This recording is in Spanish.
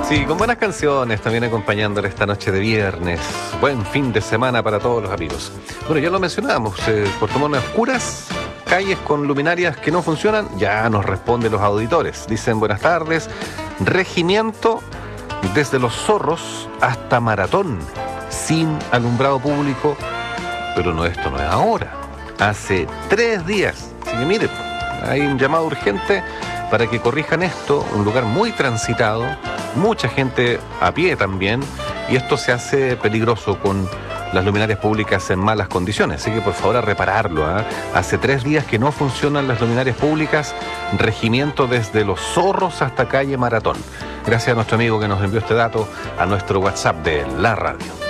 Sí, con buenas canciones también acompañándole esta noche de viernes. Buen fin de semana para todos los amigos. Bueno, ya lo mencionábamos, por tomas oscuras, calles con luminarias que no funcionan, ya nos responden los auditores. Dicen buenas tardes, regimiento desde Los Zorros hasta Maratón, sin alumbrado público, pero no, esto no es ahora, hace 3 días. Así que mire, hay un llamado urgente para que corrijan esto, un lugar muy transitado, mucha gente a pie también, y esto se hace peligroso con las luminarias públicas en malas condiciones, así que por favor a repararlo, ¿eh? Hace 3 días que no funcionan las luminarias públicas, regimiento desde Los Zorros hasta calle Maratón. Gracias a nuestro amigo que nos envió este dato a nuestro WhatsApp de la radio.